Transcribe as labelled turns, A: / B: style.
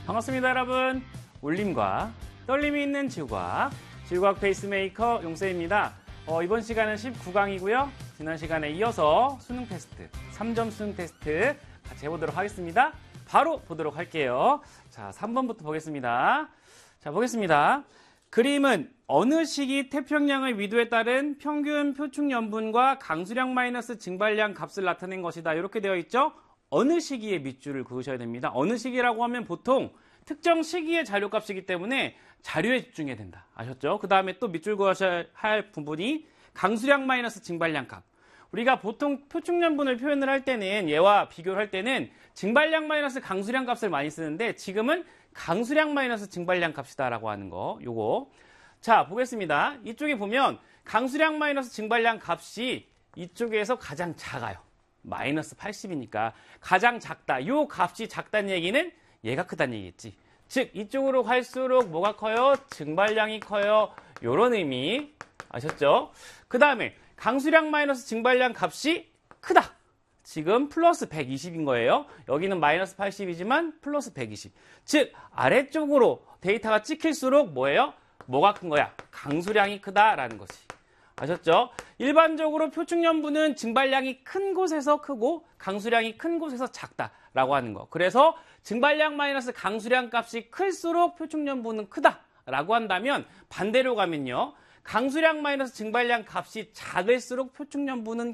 A: 반갑습니다, 여러분. 울림과 떨림이 있는 지구과학 페이스메이커 용쌤입니다. 이번 시간은 19강이고요. 지난 시간에 이어서 수능 테스트, 3점 수능 테스트 같이 해보도록 하겠습니다. 바로 보도록 할게요. 자, 3번부터 보겠습니다. 자, 보겠습니다. 그림은 어느 시기 태평양의 위도에 따른 평균 표충연분과 강수량 마이너스 증발량 값을 나타낸 것이다. 이렇게 되어 있죠? 어느 시기에 밑줄을 그으셔야 됩니다. 어느 시기라고 하면 보통 특정 시기의 자료값이기 때문에 자료에 집중해야 된다. 아셨죠? 그 다음에 또 밑줄 그으셔야 할 부분이 강수량 마이너스 증발량 값. 우리가 보통 표충연분을 표현을 할 때는 얘와 비교를 할 때는 증발량 마이너스 강수량 값을 많이 쓰는데 지금은 강수량 마이너스 증발량 값이다라고 하는 거. 요거. 자, 보겠습니다. 이쪽에 보면 강수량 마이너스 증발량 값이 이쪽에서 가장 작아요. 마이너스 80이니까 가장 작다. 요 값이 작다는 얘기는 얘가 크다는 얘기겠지. 즉 이쪽으로 갈수록 뭐가 커요? 증발량이 커요. 요런 의미 아셨죠? 그 다음에 강수량 마이너스 증발량 값이 크다. 지금 플러스 120인 거예요. 여기는 마이너스 80이지만 플러스 120. 즉 아래쪽으로 데이터가 찍힐수록 뭐예요? 뭐가 큰 거야? 강수량이 크다라는 거지. 아셨죠? 일반적으로 표충연분은 증발량이 큰 곳에서 크고 강수량이 큰 곳에서 작다라고 하는 거. 그래서 증발량 마이너스 강수량 값이 클수록 표충연분은 크다라고 한다면 반대로 가면요. 강수량 마이너스 증발량 값이 작을수록 표충연분은